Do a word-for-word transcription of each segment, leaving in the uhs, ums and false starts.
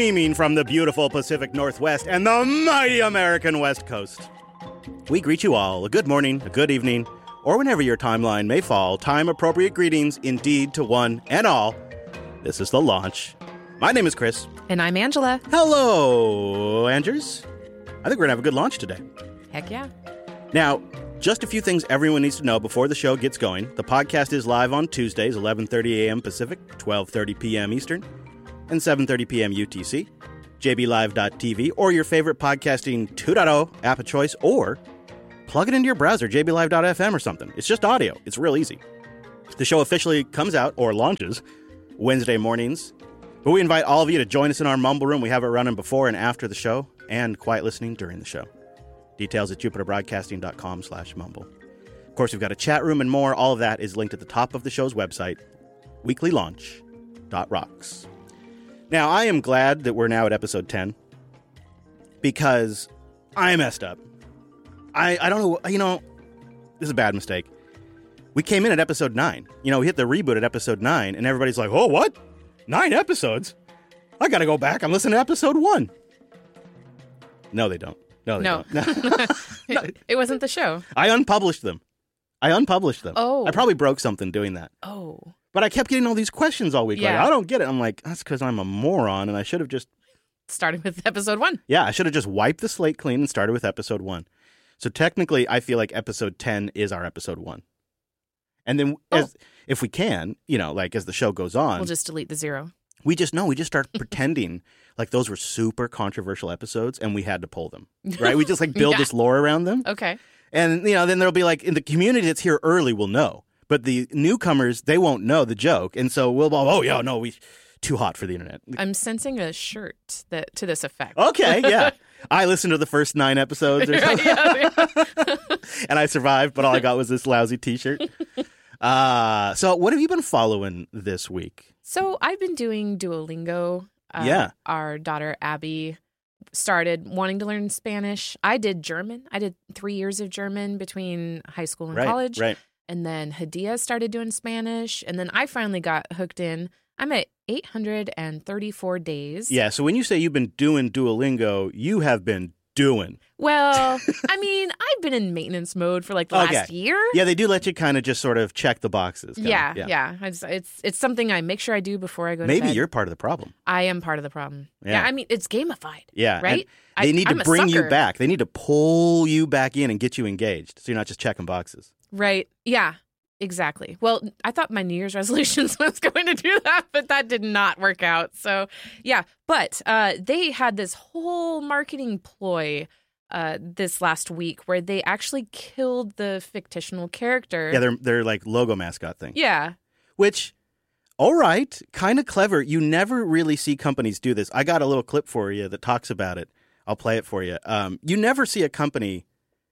Streaming from the beautiful Pacific Northwest and the mighty American West Coast, we greet you all a good morning, a good evening, or whenever your timeline may fall, time-appropriate greetings indeed to one and all. This is The Launch. My name is Chris. And I'm Angela. Hello, Andrews. I think we're going to have a good launch today. Heck yeah. Now, just a few things everyone needs to know before the show gets going. The podcast is live on Tuesdays, eleven thirty a.m. Pacific, twelve thirty p.m. Eastern, and seven thirty p.m. U T C. j b live dot t v or your favorite podcasting two point oh app of choice, or plug it into your browser, j b live dot f m or something. It's just audio. It's real easy. The show officially comes out or launches Wednesday mornings, but we invite all of you to join us in our Mumble Room. We have it running before and after the show, and quiet listening during the show. Details at jupiter broadcasting dot com slash mumble. Of course, we've got a chat room and more. All of that is linked at the top of the show's website, weekly launch dot rocks. Now, I am glad that we're now at episode ten, because I messed up. I, I don't know, you know, this is a bad mistake. We came in at episode nine. You know, we hit the reboot at episode nine, and everybody's like, oh, what? Nine episodes? I got to go back and listen to episode one. No, they don't. No, they no. don't. it, it wasn't the show. I unpublished them. I unpublished them. Oh. I probably broke something doing that. Oh. But I kept getting all these questions all week. Yeah. Like, I don't get it. I'm like, that's because I'm a moron, and I should have just... Starting with episode one. Yeah, I should have just wiped the slate clean and started with episode one. So technically, I feel like episode ten is our episode one. And then, as, oh. if we can, you know, like as the show goes on... We'll just delete the zero. We just, no, we just start pretending like those were super controversial episodes and we had to pull them, right? We just like build yeah. this lore around them. Okay. And, you know, then there'll be like, in the community that's here early will know. But the newcomers, they won't know the joke. And so we'll, oh, yeah, no, we too hot for the internet. I'm sensing a shirt that to this effect. Okay, yeah. I listened to the first nine episodes or something. yeah, yeah. And I survived, but all I got was this lousy t-shirt. Uh, so what have you been following this week? So I've been doing Duolingo. Uh, yeah. Our daughter, Abby, started wanting to learn Spanish. I did German. I did three years of German between high school and right, college. Right. And then Hadia started doing Spanish. And then I finally got hooked in. I'm at eight hundred thirty-four days. Yeah. So when you say you've been doing Duolingo, you have been doing. Well, I mean, I've been in maintenance mode for like the okay. last year. Yeah, they do let you kind of just sort of check the boxes. Kinda. Yeah, yeah. yeah. It's, it's it's something I make sure I do before I go to Maybe bed. you're part of the problem. I am part of the problem. Yeah. Yeah, I mean, it's gamified. Yeah. Right? And they need I, to I'm a bring you sucker. back. They need to pull you back in and get you engaged so you're not just checking boxes. Right. Yeah, exactly. Well, I thought my New Year's resolutions was going to do that, but that did not work out. So, yeah. But uh, they had this whole marketing ploy Uh, this last week where they actually killed the fictional character. Yeah, they're they're like logo mascot thing. Yeah. Which, all right, kind of clever. You never really see companies do this. I got a little clip for you that talks about it. I'll play it for you. Um, you never see a company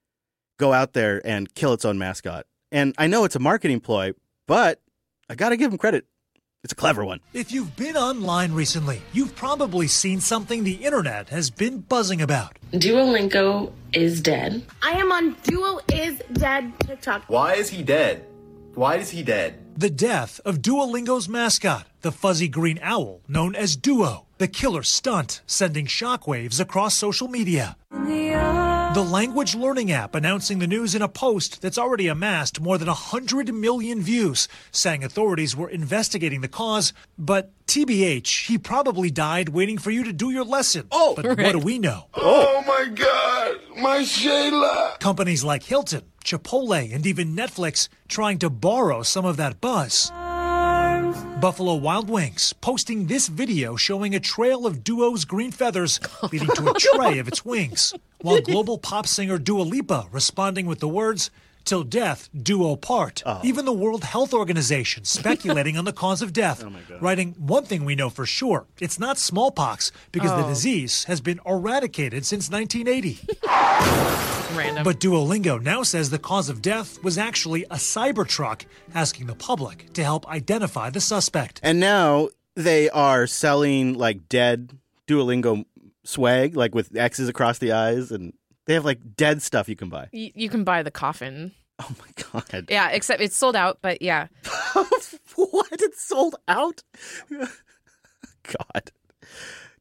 go out there and kill its own mascot. And I know it's a marketing ploy, but I got to give them credit. It's a clever one. If you've been online recently, you've probably seen something the internet has been buzzing about. Duolingo is dead. I am on Duo is Dead TikTok. Why is he dead? Why is he dead? The death of Duolingo's mascot, the fuzzy green owl known as Duo, the killer stunt sending shockwaves across social media. The language learning app announcing the news in a post that's already amassed more than one hundred million views, saying authorities were investigating the cause, but T B H, he probably died waiting for you to do your lesson. Oh, but right. what do we know? Oh my God, my Shayla! Companies like Hilton, Chipotle, and even Netflix trying to borrow some of that buzz. Buffalo Wild Wings posting this video showing a trail of Duo's green feathers leading to a tray of its wings, while global pop singer Dua Lipa responding with the words, "Till death do part." Oh. Even the World Health Organization speculating on the cause of death, Oh my God. writing one thing we know for sure, it's not smallpox because the Oh. disease has been eradicated since nineteen eighty. Random. But Duolingo now says the cause of death was actually a Cybertruck, asking the public to help identify the suspect. And now they are selling like dead Duolingo swag, like with X's across the eyes, and they have like dead stuff you can buy. Y- you can buy the coffin. Oh my God. Yeah, except it's sold out, but yeah. What? It's sold out? God.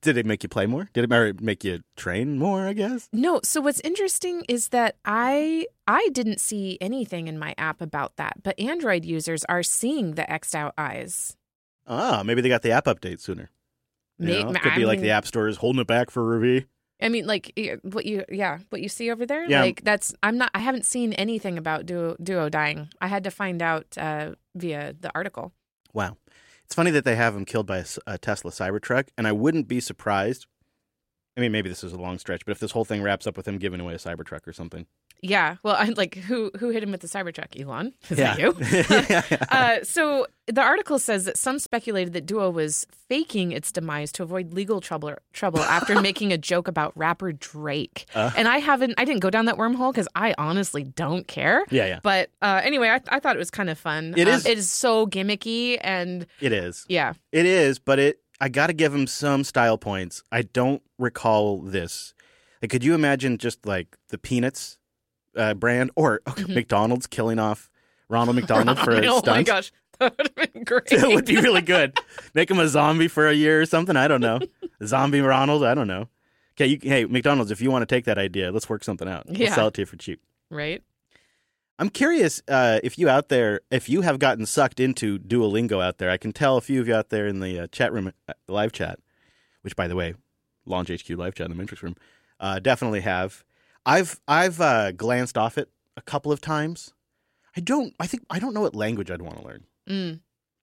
Did it make you play more? Did it make you train more, I guess? No. So what's interesting is that I I didn't see anything in my app about that, but Android users are seeing the X'd out eyes. Ah, maybe they got the app update sooner. You May- know, Could I be like mean- the App Store is holding it back for review. I mean, like eh, what you, yeah, what you see over there. Yeah. Like that's, I'm not, I haven't seen anything about Duo, Duo dying. I had to find out uh, via the article. Wow. It's funny that they have him killed by a, s- a Tesla Cybertruck, and I wouldn't be surprised. I mean, maybe this is a long stretch, but if this whole thing wraps up with him giving away a Cybertruck or something. Yeah. Well, I like who who hit him with the Cybertruck? Elon? Is Yeah. that you? uh, so the article says that some speculated that Duo was faking its demise to avoid legal trouble trouble after making a joke about rapper Drake. Uh. And I haven't, I didn't go down that wormhole because I honestly don't care. Yeah, yeah. But uh, anyway, I, I thought it was kind of fun. It Um, is- It is so gimmicky and It is. yeah. It is, but it. I got to give him some style points. I don't recall this. Like, could you imagine just like the Peanuts uh, brand or okay, McDonald's killing off Ronald McDonald for a Oh stunt? my gosh, that would have been great. It would be really good. Make him a zombie for a year or something. I don't know. Zombie Ronald. I don't know. Okay, you, hey McDonald's, if you want to take that idea, let's work something out. We'll Yeah. sell it to you for cheap. Right? I'm curious uh, if you out there, if you have gotten sucked into Duolingo out there. I can tell a few of you out there in the uh, chat room, uh, live chat, which, by the way, Launch H Q live chat in the Matrix room, uh, definitely have. I've I've uh, glanced off it a couple of times. I don't. I think I don't know what language I'd want to learn. Mm.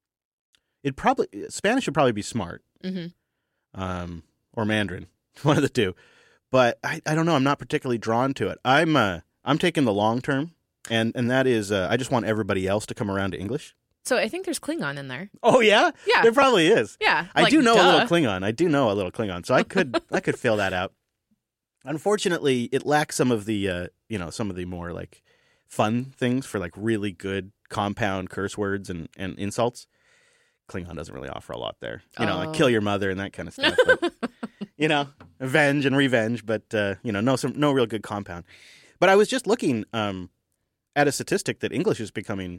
It probably Spanish would probably be smart, Mm-hmm. um, or Mandarin, one of the two. But I, I don't know. I'm not particularly drawn to it. I'm uh, I'm taking the long term. And and that is, uh, I just want everybody else to come around to English. So I think there's Klingon in there. Oh yeah, Yeah. there probably is. Yeah. I like, do know a duh. little Klingon. I do know a little Klingon, so I could I could fill that out. Unfortunately, it lacks some of the uh, you know some of the more like fun things for like really good compound curse words and, and insults. Klingon doesn't really offer a lot there. You know, Oh. like kill your mother and that kind of stuff. But, you know, avenge and revenge, but uh, you know, no some no real good compound. But I was just looking. Um, at a statistic that English is becoming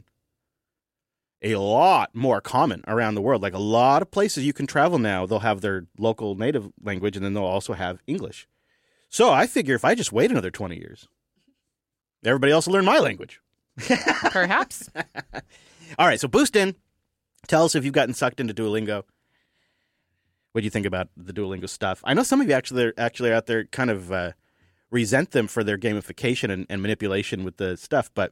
a lot more common around the world. Like a lot of places you can travel now, they'll have their local native language and then they'll also have English. So I figure if I just wait another twenty years, everybody else will learn my language. Perhaps. All right, so boost in. Tell us if you've gotten sucked into Duolingo. What do you think about the Duolingo stuff? I know some of you actually actually are out there kind of uh, resent them for their gamification and, and manipulation with the stuff, but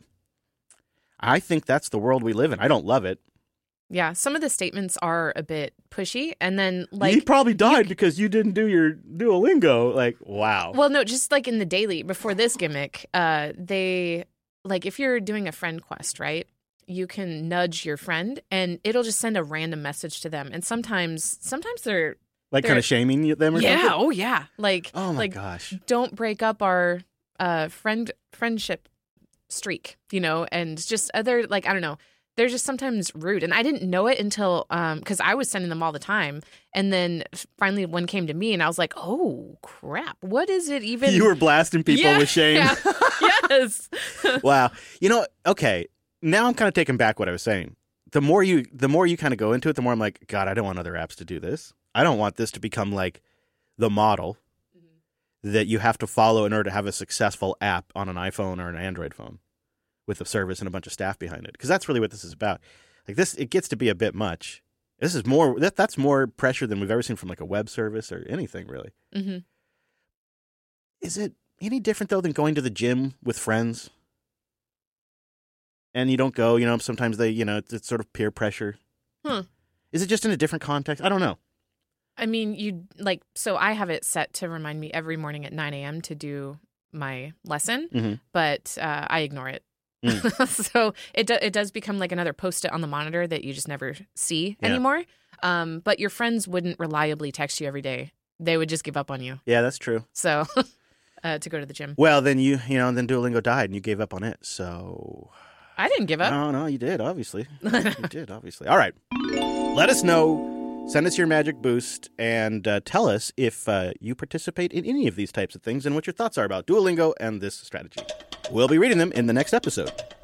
I think that's the world we live in. I don't love it. Yeah. Some of the statements are a bit pushy. And then, like, he probably died because you didn't do your Duolingo. Like, wow. well, no, just like in the daily before this gimmick, uh, they, like, if you're doing a friend quest, right? You can nudge your friend and it'll just send a random message to them. And sometimes, sometimes they're, like they're- kind of shaming you- them or yeah, something? oh yeah. Like, Oh my like, gosh. don't break up our uh, friend friendship streak, you know, and just other, like, I don't know. They're just sometimes rude. And I didn't know it until, um, because I was sending them all the time. And then finally one came to me and I was like, oh, crap. What is it even? You were blasting people Yeah, with shame. yeah. Yes. Wow. You know, okay. Now I'm kind of taking back what I was saying. The more you the more you kind of go into it, the more I'm like, God, I don't want other apps to do this. I don't want this to become like the model mm-hmm. that you have to follow in order to have a successful app on an iPhone or an Android phone with a service and a bunch of staff behind it. Because that's really what this is about. Like this, it gets to be a bit much. This is more that that's more pressure than we've ever seen from like a web service or anything really. Mm-hmm. Is it any different though than going to the gym with friends? And you don't go, you know, sometimes they, you know, it's, it's sort of peer pressure. Hmm. Is it just in a different context? I don't know. I mean, you like, so I have it set to remind me every morning at nine a.m. to do my lesson, Mm-hmm. but uh, I ignore it. Mm. So it do, it does become like another post-it on the monitor that you just never see Yeah. anymore. Um, but your friends wouldn't reliably text you every day. They would just give up on you. Yeah, that's true. So uh, to go to the gym. Well, then you, you know, then Duolingo died and you gave up on it. So I didn't give up. no, no, you did, obviously. You did, obviously. All right. Let us know. Send us your magic boost and uh, tell us if uh, you participate in any of these types of things and what your thoughts are about Duolingo and this strategy. We'll be reading them in the next episode.